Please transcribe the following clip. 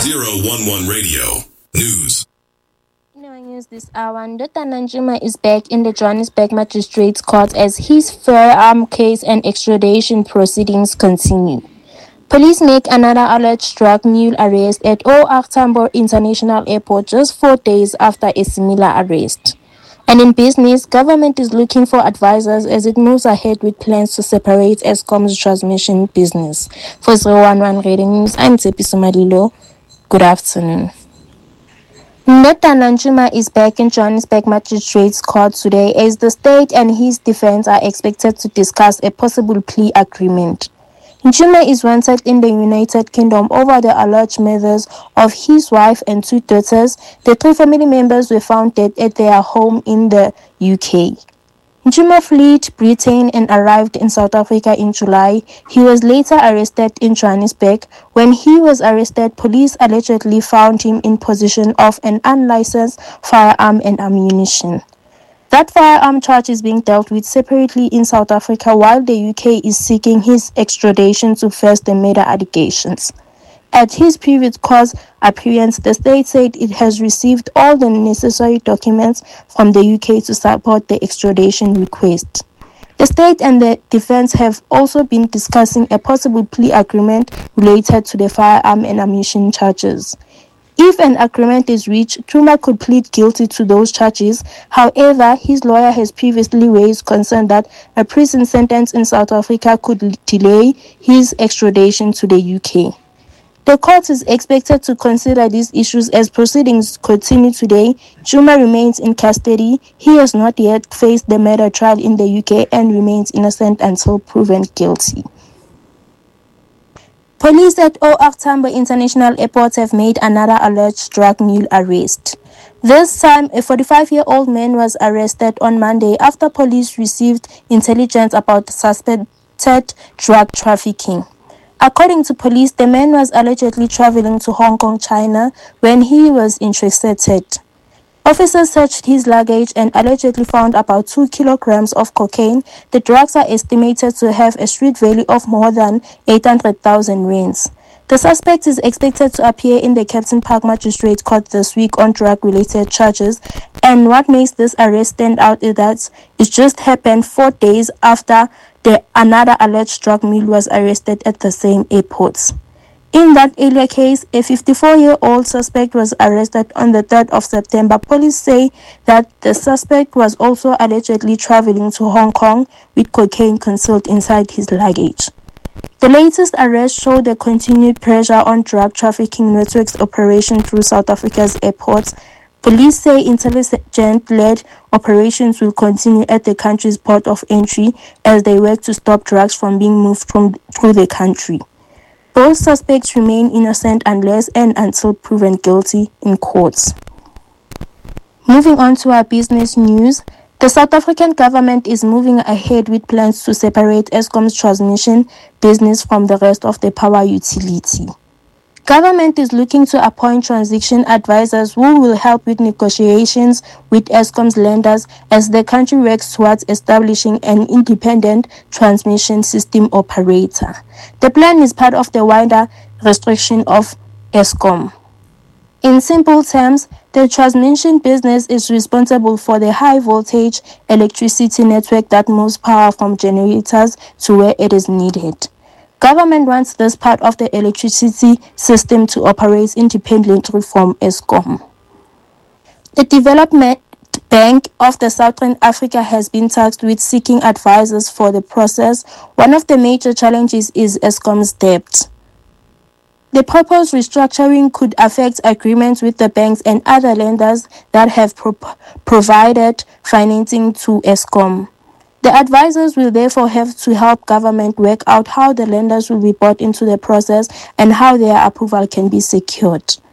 1011 Radio News. News this hour. Ndota Nanjuma is back in the Johannesburg Magistrates Court as his firearm case and extradition proceedings continue. Police make another alleged drug mule arrest at OR Tambo International Airport just 4 days after a similar arrest. And in business, government is looking for advisors as it moves ahead with plans to separate Eskom's transmission business. For 011 Radio News, I'm Tsepi Sumadilo. Good afternoon. Ndota Nanjuma is back in Johannesburg Magistrates Court today as the state and his defense are expected to discuss a possible plea agreement. Njuma is wanted in the United Kingdom over the alleged murders of his wife and 2 daughters. The 3 family members were found dead at their home in the UK. Njuma fled Britain and arrived in South Africa in July. He was later arrested in Johannesburg. When he was arrested, police allegedly found him in possession of an unlicensed firearm and ammunition. That firearm charge is being dealt with separately in South Africa while the UK is seeking his extradition to face the murder allegations. At his previous court appearance, the state said it has received all the necessary documents from the UK to support the extradition request. The state and the defense have also been discussing a possible plea agreement related to the firearm and ammunition charges. If an agreement is reached, Njuma could plead guilty to those charges. However, his lawyer has previously raised concern that a prison sentence in South Africa could delay his extradition to the UK. The court is expected to consider these issues as proceedings continue today. Njuma remains in custody. He has not yet faced the murder trial in the UK and remains innocent until proven guilty. Police at OR Tambo International Airport have made another alleged drug mule arrest. This time, a 45-year-old man was arrested on Monday after police received intelligence about suspected drug trafficking. According to police, the man was allegedly traveling to Hong Kong, China, when he was intercepted. Officers searched his luggage and allegedly found about 2 kilograms of cocaine. The drugs are estimated to have a street value of more than 800,000 rands. The suspect is expected to appear in the Captain Park Magistrate Court this week on drug-related charges. And what makes this arrest stand out is that it just happened 4 days after another alleged drug mule was arrested at the same airports. In that earlier case, a 54-year-old suspect was arrested on the 3rd of September. Police say that the suspect was also allegedly traveling to Hong Kong with cocaine concealed inside his luggage. The latest arrest showed the continued pressure on drug trafficking networks operation through South Africa's airports. Police say intelligence-led operations will continue at the country's port of entry as they work to stop drugs from being moved through the country. Both suspects remain innocent unless and until proven guilty in courts. Moving on to our business news, the South African government is moving ahead with plans to separate Eskom's transmission business from the rest of the power utility. Government is looking to appoint transition advisors who will help with negotiations with Eskom's lenders as the country works towards establishing an independent transmission system operator. The plan is part of the wider restriction of Eskom. In simple terms, the transmission business is responsible for the high-voltage electricity network that moves power from generators to where it is needed. Government wants this part of the electricity system to operate independently from Eskom. The Development Bank of the Southern Africa has been tasked with seeking advisors for the process. One of the major challenges is Eskom's debt. The proposed restructuring could affect agreements with the banks and other lenders that have provided financing to Eskom. The advisors will therefore have to help government work out how the lenders will be brought into the process and how their approval can be secured.